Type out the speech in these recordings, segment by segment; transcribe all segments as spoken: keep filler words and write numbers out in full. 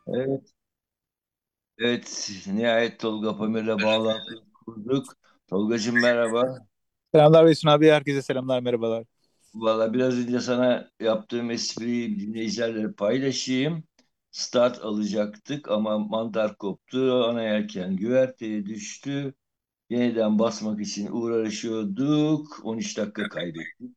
Evet, evet. Nihayet Tolga Pamir'le bağlantı kurduk. Tolgacığım merhaba. Selamlar Beysun abi. Herkese selamlar, merhabalar. Valla biraz önce sana yaptığım espriyi dinleyicilerle paylaşayım. Start alacaktık ama mantar koptu. Ana yelken güverteye düştü. Yeniden basmak için uğraşıyorduk. on üç dakika kaybettik.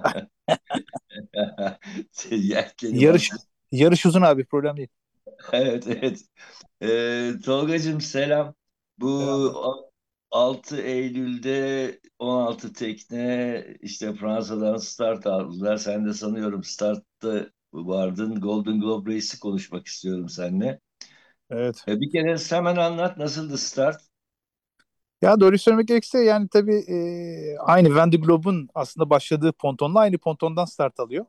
Yelkeni Yarış bastık. yarış uzun abi, problem değil. Evet, evet. Ee, Tolgacığım selam. Bu Selamlar. altı Eylül'de on altı tekne işte Fransa'dan start aldılar. Sen de sanıyorum startta vardın. Golden Globe Race'i konuşmak istiyorum seninle. Evet. E, bir kere hemen anlat, nasıldı start? Ya doğruyu söylemek gerekirse yani tabii e, aynı Vendée Globe'un aslında başladığı pontonla aynı pontondan start alıyor.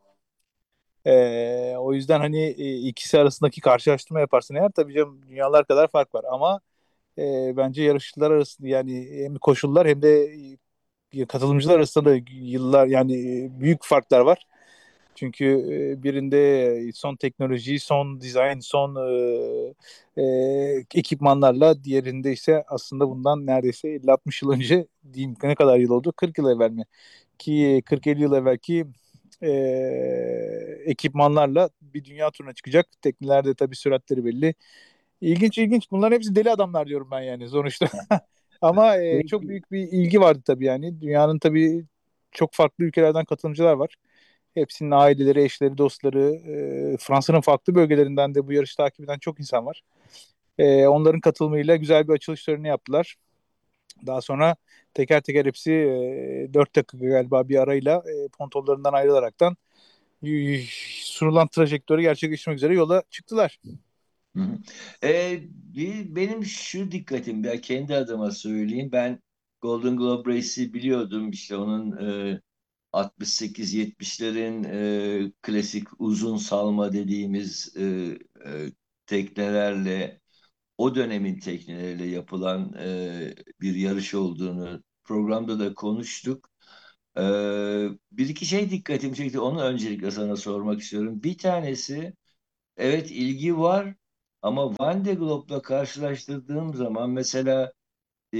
E, o yüzden hani e, ikisi arasındaki karşılaştırma yaparsın eğer, tabii canım, dünyalar kadar fark var. Ama e, bence yarışçılar arasında yani hem koşullar hem de e, katılımcılar arasında da yıllar yani e, büyük farklar var. Çünkü e, birinde son teknoloji, son dizayn, son e, e, ekipmanlarla, diğerinde ise aslında bundan neredeyse elli altmış yıl önce diyeyim, ne kadar yıl oldu? kırk yıl evvel mi? Ki kırk elli yıl evvelki e, ekipmanlarla bir dünya turuna çıkacak. Teknelerde tabii süratleri belli. İlginç ilginç. Bunların hepsi deli adamlar diyorum ben yani sonuçta. Ama e, çok Peki. büyük bir ilgi vardı tabii yani. Dünyanın tabii çok farklı ülkelerden katılımcılar var. Hepsinin aileleri, eşleri, dostları, e, Fransa'nın farklı bölgelerinden de bu yarışı takip eden çok insan var. E, onların katılımıyla güzel bir açılış töreni yaptılar. Daha sonra teker teker hepsi e, dört dakika galiba bir arayla e, pontonlarından ayrılaraktan y- sunulan trajektörü gerçekleştirmek üzere yola çıktılar. Hı hı. E, bir, benim şu dikkatim, ben kendi adıma söyleyeyim. Ben Golden Globe Race'i biliyordum. İşte onun e, altmış sekiz yetmişlerin e, klasik uzun salma dediğimiz e, e, teknelerle, o dönemin tekneleriyle yapılan e, bir yarış olduğunu programda da konuştuk. E, Bir iki şey dikkatimi çekti. Onu öncelikle sana sormak istiyorum. Bir tanesi, evet, ilgi var ama Van de Globe'la karşılaştırdığım zaman mesela e,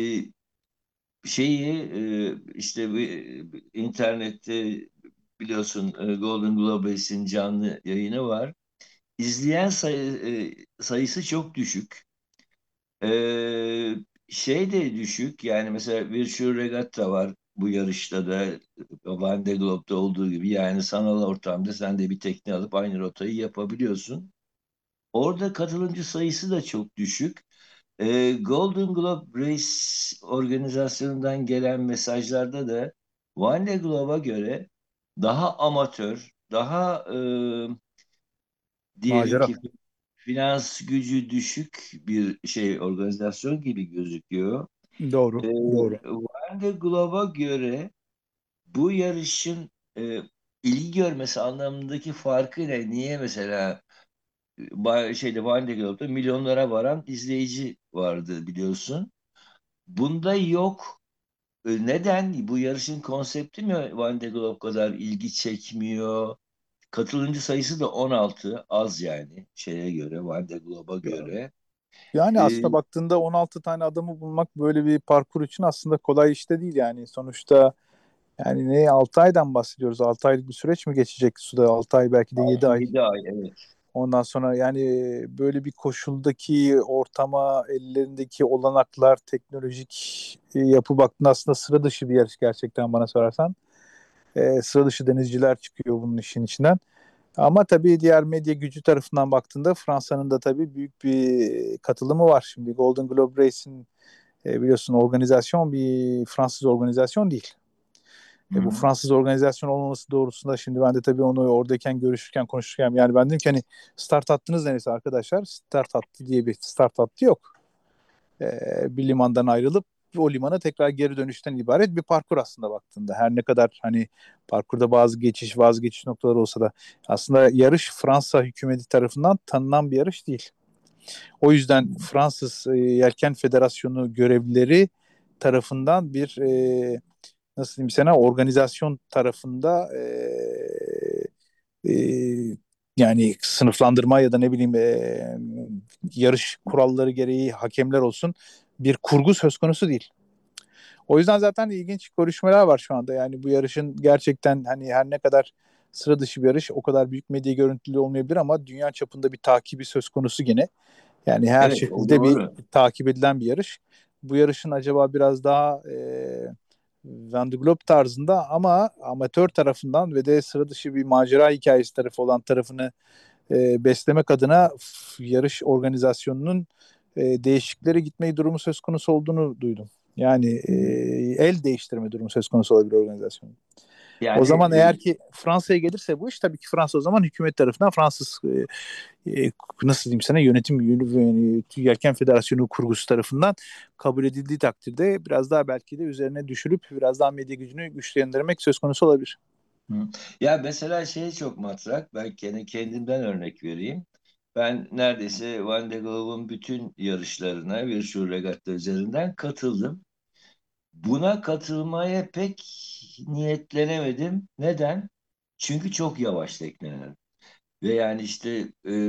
şeyi e, işte bir, internette biliyorsun, e, Golden Globes'in canlı yayını var. İzleyen sayı, e, sayısı çok düşük. E, Şey de düşük. Yani mesela Virtual Regatta var bu yarışta da, e, Van de Globe'da olduğu gibi. Yani sanal ortamda sen de bir tekne alıp aynı rotayı yapabiliyorsun. Orada katılımcı sayısı da çok düşük. Ee, Golden Globe Race organizasyonundan gelen mesajlarda da Van de Globe'a göre daha amatör, daha e, diyelim Macera. ki finans gücü düşük bir şey, organizasyon gibi gözüküyor. Doğru, Ee, doğru. Van de Globe'a göre bu yarışın e, ilgi görmesi anlamındaki farkı ne? Niye mesela Ba- şeyde Van de Globe'da milyonlara varan izleyici vardı biliyorsun. Bunda yok. E, Neden? Bu yarışın konsepti mi Van de Globe kadar ilgi çekmiyor? Katılımcı sayısı da on altı, az yani şeye göre, Van de Globe'a göre. Yani E, aslında baktığında on altı tane adamı bulmak böyle bir parkur için aslında kolay iş de değil yani. Sonuçta yani ne, altı aydan bahsediyoruz. altı aylık bir süreç mi geçecek suda? altı ay, belki de yedi ay. altı yedi ay, evet. Ondan sonra yani böyle bir koşuldaki ortama, ellerindeki olanaklar, teknolojik e, yapı baktığında aslında sıra dışı bir yarış gerçekten, bana sorarsan. E, sıra dışı denizciler çıkıyor bunun işin içinden. Ama tabii diğer medya gücü tarafından baktığında Fransa'nın da tabii büyük bir katılımı var. Şimdi Golden Globe Race'in e, biliyorsun organizasyon bir Fransız organizasyon değil. Hı E, bu hı. Fransız organizasyon olmaması doğrultusunda şimdi ben de tabii onu oradayken, görüşürken, konuşurken, yani ben dedim ki hani start hattınız neresi arkadaşlar? Start hattı diye bir start hattı yok. E, Bir limandan ayrılıp o limana tekrar geri dönüşten ibaret bir parkur aslında baktığında. Her ne kadar hani parkurda bazı geçiş vazgeçiş noktaları olsa da aslında yarış Fransa hükümeti tarafından tanınan bir yarış değil. O yüzden Fransız e, Yelken Federasyonu görevlileri tarafından bir e, nasıl diyeyim sana, organizasyon tarafında e, e, yani sınıflandırma ya da ne bileyim e, yarış kuralları gereği hakemler olsun bir kurgu söz konusu değil. O yüzden zaten ilginç görüşmeler var şu anda. Yani bu yarışın gerçekten hani her ne kadar sıra dışı bir yarış o kadar büyük medya görüntülü olmayabilir ama dünya çapında bir takibi söz konusu gene. Yani her Evet, o şekilde bir doğru. takip edilen bir yarış. Bu yarışın acaba biraz daha e, Van de Globe tarzında ama amatör tarafından ve de sıra dışı bir macera hikayesi tarafı olan tarafını e, beslemek adına f- yarış organizasyonunun e, değişiklere gitmeyi durumu söz konusu olduğunu duydum. Yani e, el değiştirme durumu söz konusu olabilir organizasyonun. O Yani zaman eğer e, ki Fransa'ya gelirse bu iş tabii ki Fransa o zaman hükümet tarafından Fransız e, e, nasıl diyeyim sana yönetim yani, Yelken Federasyonu kurgusu tarafından kabul edildiği takdirde biraz daha belki de üzerine düşürüp biraz daha medya gücünü güçlendirmek söz konusu olabilir. hı. Ya mesela şey çok matrak. Ben kendi kendimden örnek vereyim. Ben neredeyse Van de Globe'un bütün yarışlarına Virtual Regatta üzerinden katıldım. Buna katılmaya pek niyetlenemedim. Neden? Çünkü çok yavaş tekneler. Ve yani işte e,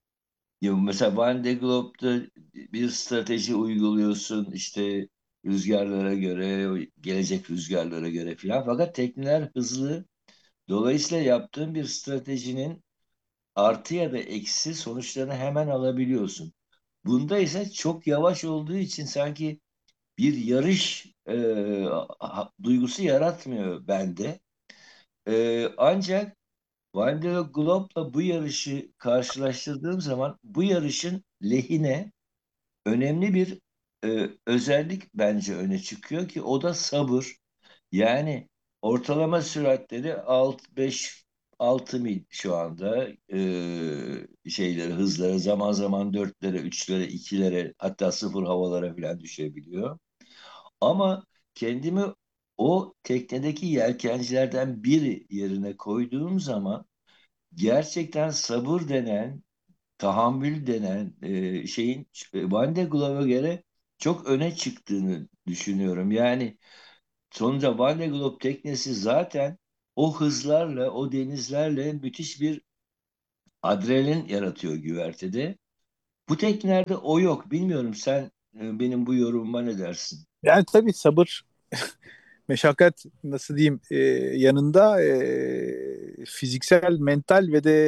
ya mesela Van de Globe'da bir strateji uyguluyorsun işte rüzgarlara göre, gelecek rüzgarlara göre filan. Fakat tekneler hızlı. Dolayısıyla yaptığın bir stratejinin artı ya da eksi sonuçlarını hemen alabiliyorsun. Bunda ise çok yavaş olduğu için sanki bir yarış e, ha- duygusu yaratmıyor bende. E, ancak Van der Globe'la bu yarışı karşılaştırdığım zaman bu yarışın lehine önemli bir e, özellik bence öne çıkıyor ki o da sabır. Yani ortalama süratleri altı beş altı mil şu anda e, şeyleri hızları zaman zaman dörtlere, üçlere, ikilere hatta sıfır havalara falan düşebiliyor. Ama kendimi o teknedeki yelkencilerden biri yerine koyduğum zaman gerçekten sabır denen, tahammül denen e, şeyin e, Van de Glove'a göre çok öne çıktığını düşünüyorum. Yani sonuçta Van de Globe teknesi zaten o hızlarla, o denizlerle müthiş bir adrenalin yaratıyor güvertede. Bu teknelerde o yok. Bilmiyorum sen e, benim bu yorumuma ne dersin? Yani tabii sabır, meşakkat nasıl diyeyim e, yanında e, fiziksel, mental ve de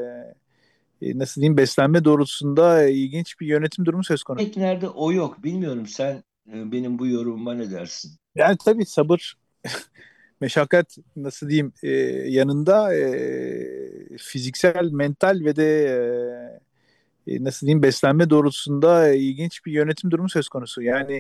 e, e, nasıl diyeyim beslenme doğrultusunda e, ilginç bir yönetim durumu söz konusu. Teknelerde o yok. Bilmiyorum sen e, benim bu yorumuma ne dersin? Yani tabii sabır, meşakkat nasıl diyeyim e, yanında e, fiziksel, mental ve de e, e, nasıl diyeyim beslenme doğrultusunda ilginç bir yönetim durumu söz konusu. Yani